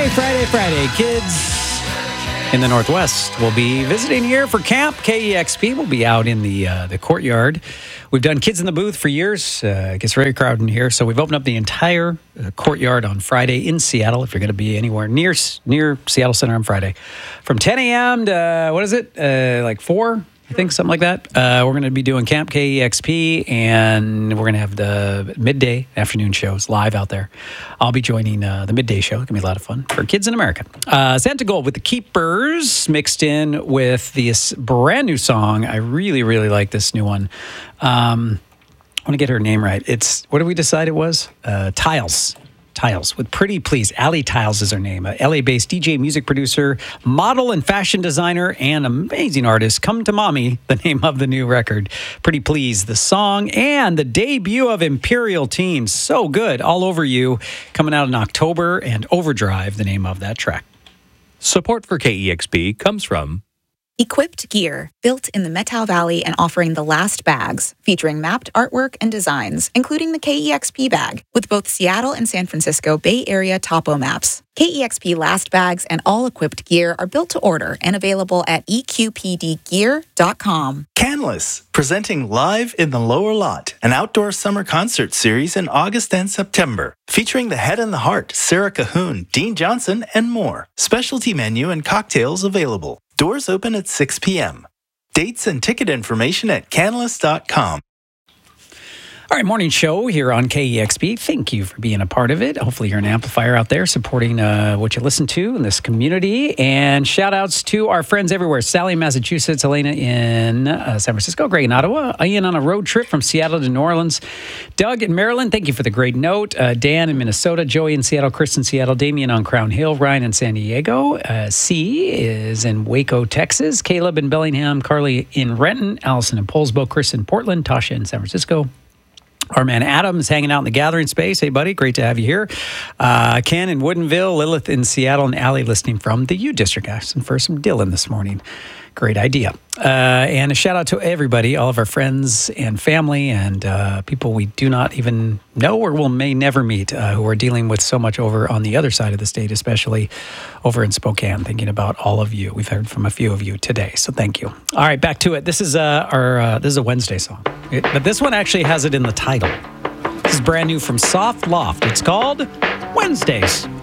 Friday. Kids in the Northwest will be visiting here for camp. KEXP will be out in the courtyard. We've done Kids in the Booth for years. It gets very crowded in here, so we've opened up the entire courtyard on Friday in Seattle. If you're going to be anywhere near Seattle Center on Friday, from 10 a.m. to like 4. I think something like that. We're going to be doing Camp KEXP, and we're going to have the midday afternoon shows live out there. I'll be joining the midday show. It's going to be a lot of fun for kids in America. Santa Gold with the Keepers mixed in with this brand new song. I really, really like this new one. I want to get her name right. It's, what did we decide it was? Tiles with Pretty Please. Allie Tiles is her name. A LA-based DJ, music producer, model, and fashion designer, and amazing artist. Come to Mommy, the name of the new record. Pretty Please, the song, and the debut of Imperial Teen. So good. All Over You, coming out in October, and Overdrive, the name of that track. Support for KEXP comes from Equipped Gear, built in the Methow Valley and offering the last bags, featuring mapped artwork and designs, including the KEXP bag, with both Seattle and San Francisco Bay Area topo maps. KEXP last bags and all equipped gear are built to order and available at eqpdgear.com. Canlis, presenting Live in the Lower Lot, an outdoor summer concert series in August and September, featuring The Head and the Heart, Sarah Cahoon, Dean Johnson, and more. Specialty menu and cocktails available. Doors open at 6 p.m. Dates and ticket information at canlis.com. All right, morning show here on KEXP. Thank you for being a part of it. Hopefully you're an amplifier out there supporting what you listen to in this community. And shout outs to our friends everywhere. Sally in Massachusetts, Elena in San Francisco, Greg in Ottawa, Ian on a road trip from Seattle to New Orleans, Doug in Maryland, thank you for the great note, Dan in Minnesota, Joey in Seattle, Chris in Seattle, Damien on Crown Hill, Ryan in San Diego, C is in Waco, Texas, Caleb in Bellingham, Carly in Renton, Allison in Poulsbo, Chris in Portland, Tasha in San Francisco. Our man Adam is hanging out in the gathering space. Hey, buddy, great to have you here. Ken in Woodinville, Lilith in Seattle, and Allie listening from the U District. Asking for some Dylan this morning. Great idea. And a shout out to everybody, all of our friends and family and people we do not even know or may never meet who are dealing with so much over on the other side of the state, especially over in Spokane, thinking about all of you. We've heard from a few of you today, so thank you. All right, back to it. This is this is a Wednesday song, but this one actually has it in the title. This is brand new from Soft Loft. It's called Wednesdays.